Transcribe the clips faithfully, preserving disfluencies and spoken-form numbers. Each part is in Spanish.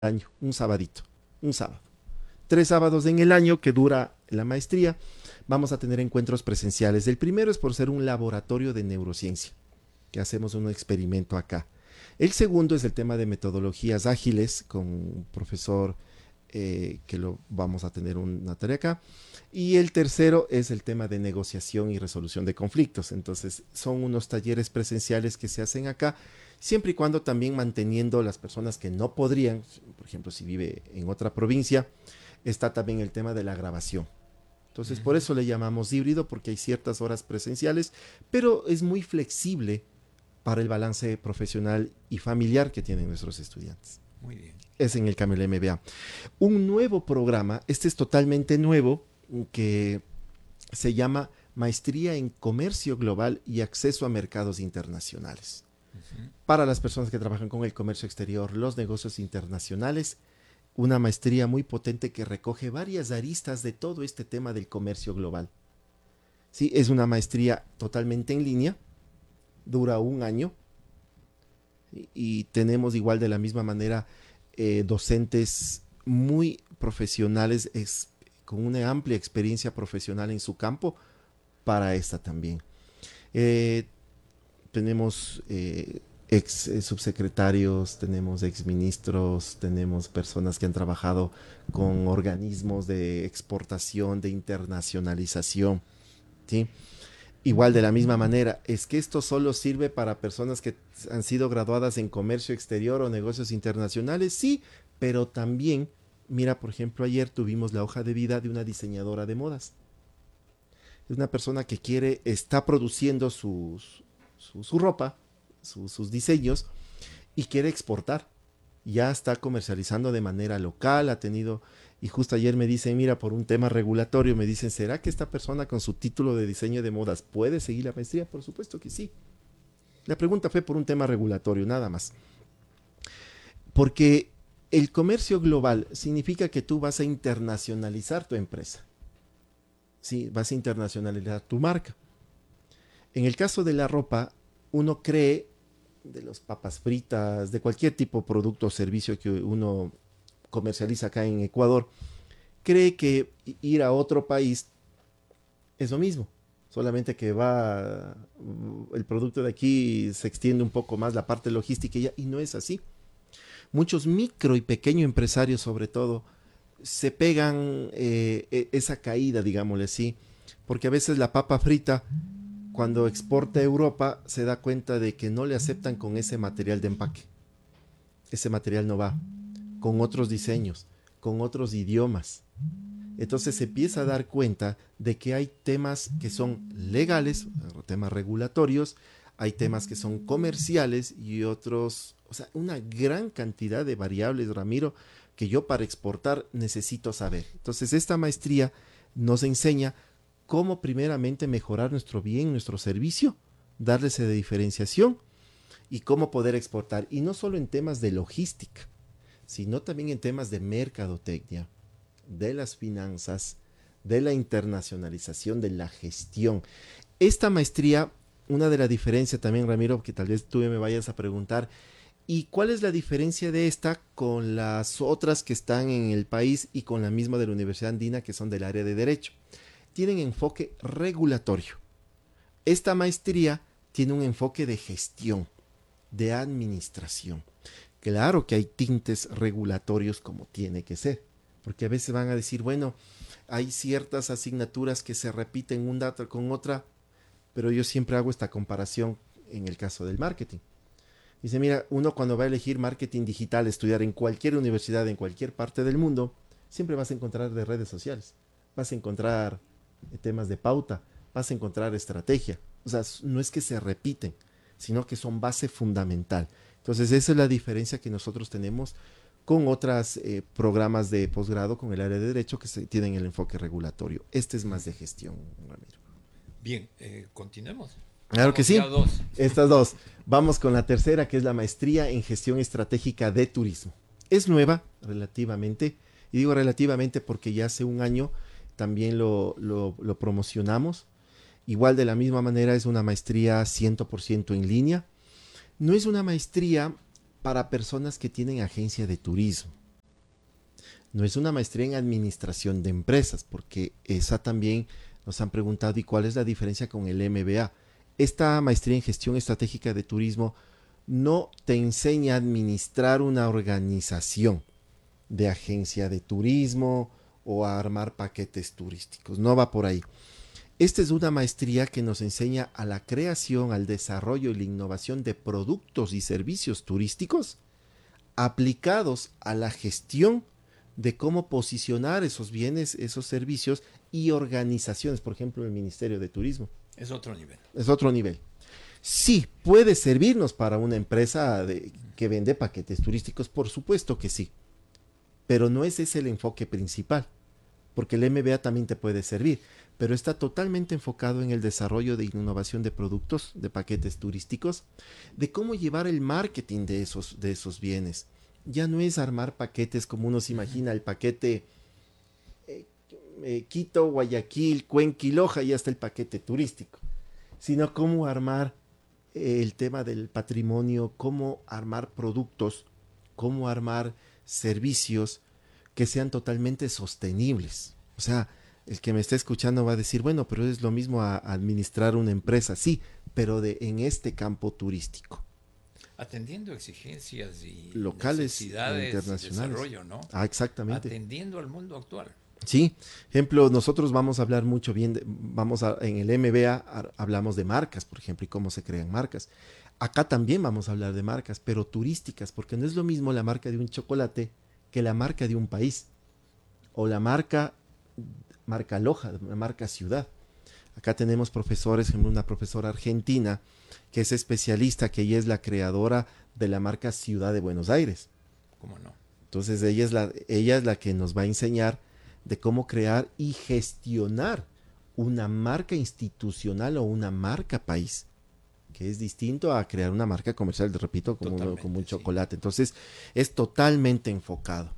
año, un sabadito, un sábado. Tres sábados en el año que dura la maestría, vamos a tener encuentros presenciales. El primero es por ser un laboratorio de neurociencia, que hacemos un experimento acá. El segundo es el tema de metodologías ágiles con un profesor eh, que lo vamos a tener una tarea acá. Y el tercero es el tema de negociación y resolución de conflictos. Entonces son unos talleres presenciales que se hacen acá, siempre y cuando también manteniendo las personas que no podrían, por ejemplo, si vive en otra provincia, está también el tema de la grabación. Entonces, por eso le llamamos híbrido, porque hay ciertas horas presenciales, pero es muy flexible para el balance profesional y familiar que tienen nuestros estudiantes. Muy bien. Es en el Camel M B A. Un nuevo programa, este es totalmente nuevo, que se llama Maestría en Comercio Global y Acceso a Mercados Internacionales. Uh-huh. Para las personas que trabajan con el comercio exterior, los negocios internacionales, una maestría muy potente que recoge varias aristas de todo este tema del comercio global. Sí, es una maestría totalmente en línea, dura un año y, y tenemos igual de la misma manera eh, docentes muy profesionales es, con una amplia experiencia profesional en su campo para esta también. Eh, tenemos eh, ex eh, subsecretarios, tenemos ex ministros, tenemos personas que han trabajado con organismos de exportación, de internacionalización, ¿sí? Igual de la misma manera, es que esto solo sirve para personas que han sido graduadas en comercio exterior o negocios internacionales, sí, pero también, mira, por ejemplo, ayer tuvimos la hoja de vida de una diseñadora de modas. Es una persona que quiere, está produciendo sus, su, su ropa, su, sus diseños, y quiere exportar. Ya está comercializando de manera local, ha tenido, y justo ayer me dicen, mira, por un tema regulatorio, me dicen, ¿será que esta persona con su título de diseño de modas puede seguir la maestría? Por supuesto que sí. La pregunta fue por un tema regulatorio, nada más. Porque el comercio global significa que tú vas a internacionalizar tu empresa. Sí, vas a internacionalizar tu marca. En el caso de la ropa, uno cree, de las papas fritas, de cualquier tipo de producto o servicio que uno comercializa acá en Ecuador, cree que ir a otro país es lo mismo, solamente que va el producto de aquí se extiende un poco más la parte logística y, ya, y no es así. Muchos micro y pequeños empresarios, sobre todo, se pegan eh, esa caída, digámosle así, porque a veces la papa frita, cuando exporta a Europa, se da cuenta de que no le aceptan con ese material de empaque. Ese material no va, con otros diseños, con otros idiomas. Entonces se empieza a dar cuenta de que hay temas que son legales, temas regulatorios, hay temas que son comerciales y otros, o sea, una gran cantidad de variables, Ramiro, que yo para exportar necesito saber. Entonces esta maestría nos enseña cómo primeramente mejorar nuestro bien, nuestro servicio, darle esa diferenciación y cómo poder exportar. Y no solo en temas de logística, sino también en temas de mercadotecnia, de las finanzas, de la internacionalización, de la gestión. Esta maestría, una de las diferencias también, Ramiro, que tal vez tú me vayas a preguntar, ¿y cuál es la diferencia de esta con las otras que están en el país y con la misma de la Universidad Andina, que son del área de Derecho? Tienen enfoque regulatorio. Esta maestría tiene un enfoque de gestión, de administración. Claro que hay tintes regulatorios como tiene que ser, porque a veces van a decir, bueno, hay ciertas asignaturas que se repiten una con otra, pero yo siempre hago esta comparación en el caso del marketing. Dice, mira, uno cuando va a elegir marketing digital, estudiar en cualquier universidad, en cualquier parte del mundo, siempre vas a encontrar de redes sociales, vas a encontrar temas de pauta, vas a encontrar estrategia. O sea, no es que se repiten, sino que son base fundamental. Entonces, esa es la diferencia que nosotros tenemos con otros eh, programas de posgrado con el área de Derecho que se, tienen el enfoque regulatorio. Este es más de gestión, Ramiro. Bien, eh, continuemos. Claro que Vamos sí. ya a dos. Estas dos. Vamos con la tercera, que es la maestría en gestión estratégica de turismo. Es nueva, relativamente, y digo relativamente porque ya hace un año también lo, lo, lo promocionamos. Igual de la misma manera es una maestría cien por ciento en línea. No es una maestría para personas que tienen agencia de turismo. No es una maestría en administración de empresas, porque esa también nos han preguntado, ¿y cuál es la diferencia con el M B A? Esta maestría en gestión estratégica de turismo no te enseña a administrar una organización de agencia de turismo o a armar paquetes turísticos. No va por ahí. Esta es una maestría que nos enseña a la creación, al desarrollo y la innovación de productos y servicios turísticos aplicados a la gestión de cómo posicionar esos bienes, esos servicios y organizaciones, por ejemplo, el Ministerio de Turismo. Es otro nivel. Es otro nivel. Sí, puede servirnos para una empresa de, que vende paquetes turísticos, por supuesto que sí, pero no ese es el enfoque principal, porque el M B A también te puede servir, pero está totalmente enfocado en el desarrollo de innovación de productos, de paquetes turísticos, de cómo llevar el marketing de esos, de esos bienes. Ya no es armar paquetes como uno se imagina, el paquete eh, eh, Quito, Guayaquil, Cuenca y Loja, y hasta el paquete turístico, sino cómo armar eh, el tema del patrimonio, cómo armar productos, cómo armar servicios que sean totalmente sostenibles. O sea, el que me está escuchando va a decir, bueno, pero es lo mismo a, a administrar una empresa, sí, pero de, en este campo turístico. Atendiendo exigencias y Locales e necesidades y internacionales. desarrollo, ¿no? Ah, exactamente. Atendiendo al mundo actual. Sí, ejemplo, nosotros vamos a hablar mucho bien, de, vamos a, en el M B A a, hablamos de marcas, por ejemplo, y cómo se crean marcas. Acá también vamos a hablar de marcas, pero turísticas, porque no es lo mismo la marca de un chocolate que la marca de un país, o la marca, marca Loja, la marca ciudad. Acá tenemos profesores, una profesora argentina que es especialista, que ella es la creadora de la marca Ciudad de Buenos Aires. ¿Cómo no? Entonces ella es la, ella es la que nos va a enseñar de cómo crear y gestionar una marca institucional o una marca país, que es distinto a crear una marca comercial, repito, como, uno, como un chocolate. Sí. Entonces es totalmente enfocado.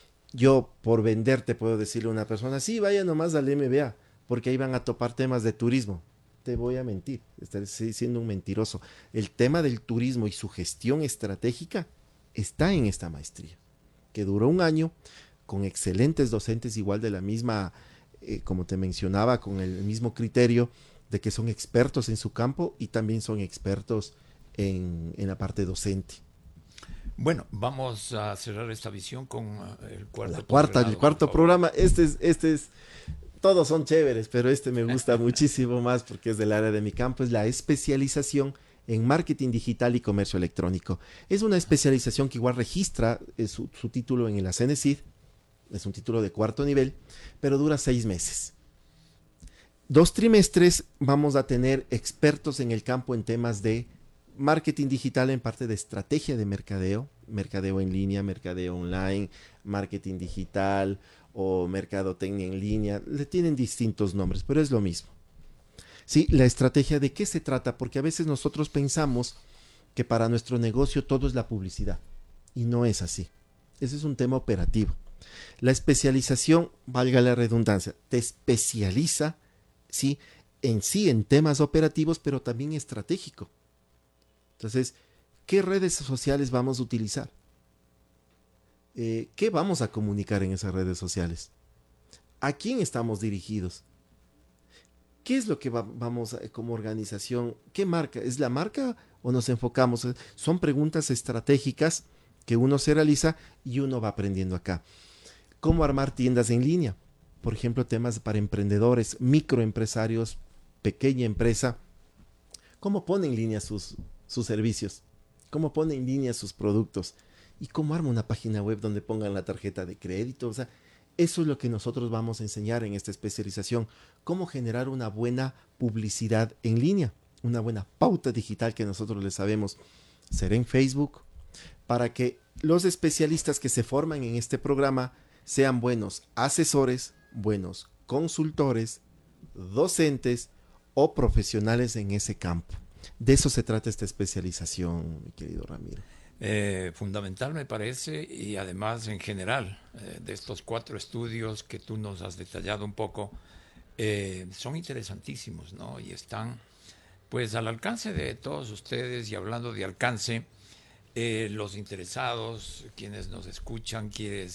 Yo por vender te puedo decirle a una persona, sí, vaya nomás al M B A, porque ahí van a topar temas de turismo. Te voy a mentir, estaré siendo un mentiroso. El tema del turismo y su gestión estratégica está en esta maestría, que duró un año, con excelentes docentes igual de la misma, eh, como te mencionaba, con el mismo criterio de que son expertos en su campo y también son expertos en, en la parte docente. Bueno, vamos a cerrar esta visión con el cuarto la cuarta, el cuarto programa. Este es, este es, todos son chéveres, pero este me gusta muchísimo más porque es del área de mi campo, es la especialización en marketing digital y comercio electrónico. Es una especialización que igual registra eh, su, su título en el ACENESID, es un título de cuarto nivel, pero dura seis meses. Dos trimestres vamos a tener expertos en el campo en temas de marketing digital, en parte de estrategia de mercadeo, mercadeo en línea, mercadeo online, marketing digital o mercadotecnia en línea. Le tienen distintos nombres, pero es lo mismo. Sí, la estrategia, ¿de qué se trata? Porque a veces nosotros pensamos que para nuestro negocio todo es la publicidad y no es así. Ese es un tema operativo. La especialización, valga la redundancia, te especializa, sí, en sí en temas operativos, pero también estratégico. Entonces, ¿qué redes sociales vamos a utilizar? Eh, ¿Qué vamos a comunicar en esas redes sociales? ¿A quién estamos dirigidos? ¿Qué es lo que va, vamos a, como organización? ¿Qué marca? ¿Es la marca o nos enfocamos? Son preguntas estratégicas que uno se realiza y uno va aprendiendo acá. ¿Cómo armar tiendas en línea? Por ejemplo, temas para emprendedores, microempresarios, pequeña empresa. ¿Cómo pone en línea sus, sus servicios? ¿Cómo pone en línea sus productos? ¿Y cómo arma una página web donde pongan la tarjeta de crédito? O sea, eso es lo que nosotros vamos a enseñar en esta especialización. Cómo generar una buena publicidad en línea, una buena pauta digital que nosotros le sabemos hacer en Facebook, para que los especialistas que se forman en este programa sean buenos asesores, buenos consultores, docentes o profesionales en ese campo. De eso se trata esta especialización, mi querido Ramiro. Eh, fundamental me parece, y además en general eh, de estos cuatro estudios que tú nos has detallado un poco, eh, son interesantísimos, ¿no? Y están pues al alcance de todos ustedes. Y hablando de alcance, eh, los interesados, quienes nos escuchan, quienes